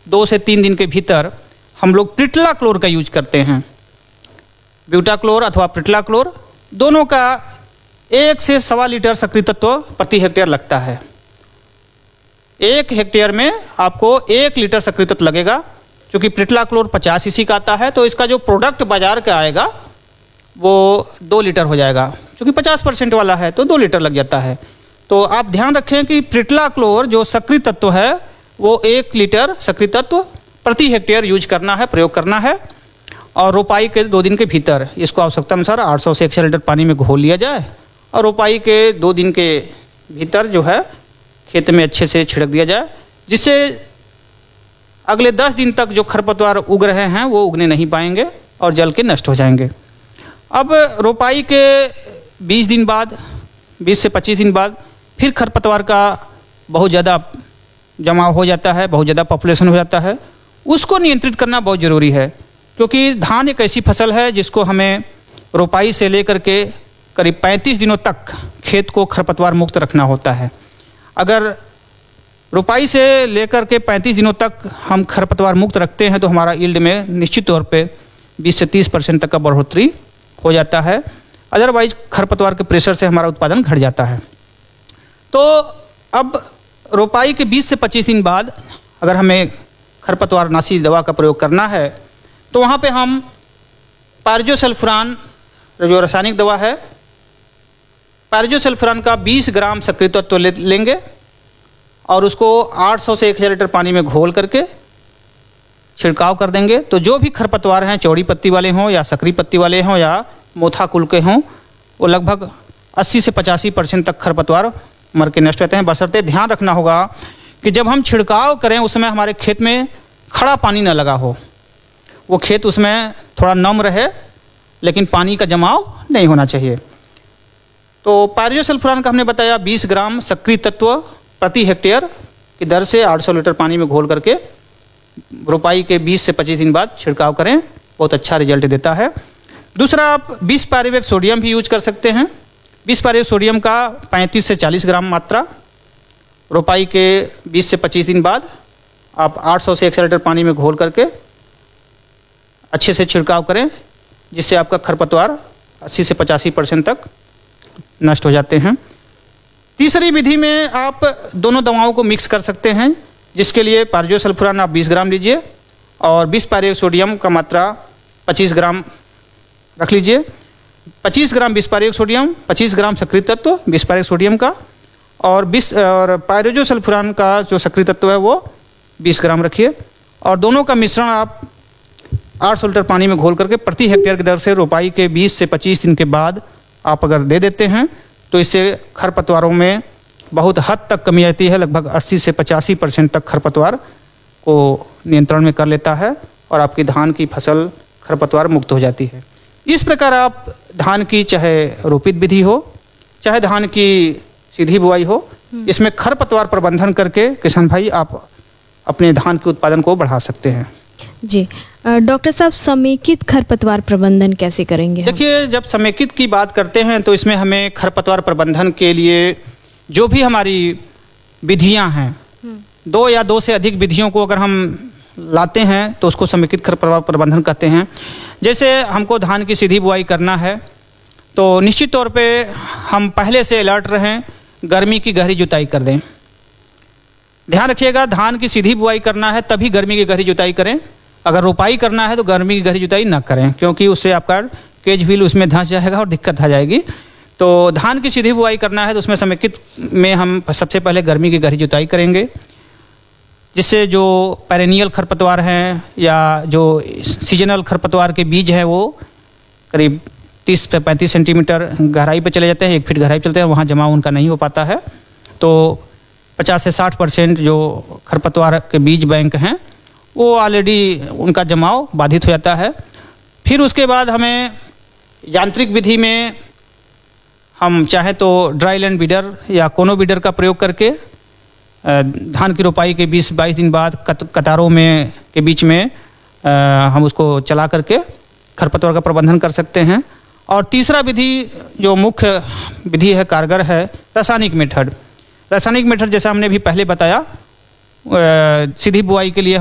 2 से 3 दिन के भीतर हम लोग प्रिटलाक्लोर का यूज करते हैं। ब्यूटाक्लोर अथवा प्रिटलाक्लोर दोनों का 1 से 1.25 लीटर सक्रिय तत्व प्रति हेक्टेयर लगता है। 1 हेक्टेयर में आपको 1 लीटर सक्रिय तत्व लगेगा। क्योंकि प्रिटलाक्लोर 50 cc का आता है तो इसका जो प्रोडक्ट बाजार का आएगा वो 2 लीटर हो जाएगा। क्योंकि 50% वाला है तो 2 लीटर लग जाता है। तो आप ध्यान रखें कि प्रिटलाक्लोर जो सक्रिय तत्व है वो 1 लीटर सक्रिय तत्व प्रति हेक्टेयर यूज करना है, प्रयोग करना है। और रोपाई के 2 दिन के भीतर इसको आवश्यकता अनुसार 800 से 1 लीटर पानी में घोल लिया जाए और रोपाई के 2 दिन के भीतर जो है खेत में अच्छे से छिड़क दिया जाए, जिससे अगले 10 दिन तक जो खरपतवार उग रहे हैं वो उगने नहीं पाएंगे और जल के नष्ट हो जाएंगे। अब रोपाई के 20 दिन बाद, 20 से 25 दिन बाद फिर खरपतवार का बहुत ज़्यादा जमाव हो जाता है, बहुत ज़्यादा पॉपुलेशन हो जाता है। उसको नियंत्रित करना बहुत ज़रूरी है, क्योंकि धान एक ऐसी फसल है जिसको हमें रोपाई से लेकर के करीब 35 दिनों तक खेत को खरपतवार मुक्त रखना होता है। अगर रोपाई से लेकर के 35 दिनों तक हम खरपतवार मुक्त रखते हैं तो हमारा यील्ड में निश्चित तौर पे 20 से 30% तक का बढ़ोतरी हो जाता है। अदरवाइज खरपतवार के प्रेशर से हमारा उत्पादन घट जाता है। तो अब रोपाई के 20 से 25 दिन बाद अगर हमें खरपतवार नाशी दवा का प्रयोग करना है तो वहाँ पे हम पायरजोसल्फुरान जो रासायनिक दवा है, पायरजोसल्फुरान का 20 ग्राम सक्रिय तत्व लेंगे और उसको 800 से 1000 लीटर पानी में घोल करके छिड़काव कर देंगे। तो जो भी खरपतवार हैं, चौड़ी पत्ती वाले हों या सक्रिय पत्ती वाले हों या मोथा कुल के हों, वो लगभग 80 से 85% तक खरपतवार मर के नष्ट होते हैं। बशर्ते ध्यान रखना होगा कि जब हम छिड़काव करें उस समय हमारे खेत में खड़ा पानी न लगा हो, वो खेत उसमें थोड़ा नम रहे लेकिन पानी का जमाव नहीं होना चाहिए। तो पायरजोसल्फुरान का हमने बताया 20 ग्राम सक्रिय तत्व प्रति हेक्टेयर की दर से 800 लीटर पानी में घोल करके रोपाई के 20 से 25 दिन बाद छिड़काव करें, बहुत अच्छा रिजल्ट देता है। दूसरा, आप 20 पायरुवेट सोडियम भी यूज कर सकते हैं। 20 पायरुवेट सोडियम का 35 से 40 ग्राम मात्रा रोपाई के 20 से 25 दिन बाद आप 800 से 1 लीटर पानी में घोल करके अच्छे से छिड़काव करें, जिससे आपका खरपतवार 80 से 85% तक नष्ट हो जाते हैं। तीसरी विधि में आप दोनों दवाओं को मिक्स कर सकते हैं, जिसके लिए पायरजोसल्फुरान आप 20 ग्राम लीजिए और 20 पायरुवेट सोडियम का मात्रा 25 ग्राम रख लीजिए। 25 ग्राम 20 पायरुवेट सोडियम, 25 ग्राम सक्रिय तत्व 20 पायरुवेट सोडियम का और पायरजोसल्फुरान का जो सक्रिय तत्व है वो 20 ग्राम रखिए और दोनों का मिश्रण आप 800 लीटर पानी में घोल करके प्रति हेक्टेयर की दर से रोपाई के 20 से 25 दिन के बाद आप अगर दे देते हैं तो इससे खरपतवारों में बहुत हद तक कमी आती है। लगभग 80 से 85% तक खरपतवार को नियंत्रण में कर लेता है और आपकी धान की फसल खरपतवार मुक्त हो जाती है। इस प्रकार आप धान की चाहे रोपित विधि हो चाहे धान की सीधी बुआई हो, इसमें खरपतवार प्रबंधन करके किसान भाई आप अपने धान के उत्पादन को बढ़ा सकते हैं। जी डॉक्टर साहब, समेकित खरपतवार प्रबंधन कैसे करेंगे? देखिए, जब समेकित की बात करते हैं तो इसमें हमें खरपतवार प्रबंधन के लिए जो भी हमारी विधियां हैं, 2 या 2 से अधिक विधियों को अगर हम लाते हैं तो उसको समेकित खरपतवार प्रबंधन कहते हैं। जैसे हमको धान की सीधी बुआई करना है तो निश्चित तौर पे हम पहले से अलर्ट रहें, गर्मी की गहरी जुताई कर दें। ध्यान रखिएगा, धान की सीधी बुआई करना है तभी गर्मी की गहरी जुताई करें। अगर रोपाई करना है तो गर्मी की गहरी जुताई ना करें, क्योंकि उससे आपका केज व्हील उसमें धंस जाएगा और दिक्कत आ जाएगी। तो धान की सीधी बुआई करना है तो उसमें समेकित में हम सबसे पहले गर्मी की गहरी जुताई करेंगे, जिससे जो पेरेनियल खरपतवार हैं या जो सीजनल खरपतवार के बीज हैं वो करीब 30 से 35 सेंटीमीटर गहराई पे चले जाते हैं, 1 फीट गहराई पे चलते हैं, वहाँ जमाव उनका नहीं हो पाता है। तो 50 से 60% जो खरपतवार के बीज बैंक हैं वो ऑलरेडी उनका जमाव बाधित हो जाता है। फिर उसके बाद हमें यांत्रिक विधि में हम चाहे तो ड्राई लैंड बीडर या कोनो बीडर का प्रयोग करके धान की रोपाई के 20-22 दिन बाद कतारों में के बीच में हम उसको चला करके खरपतवार का प्रबंधन कर सकते हैं। और तीसरा विधि जो मुख्य विधि है, कारगर है, रासायनिक मेथड। रासायनिक मेथड जैसा हमने भी पहले बताया, सीधी बुआई के लिए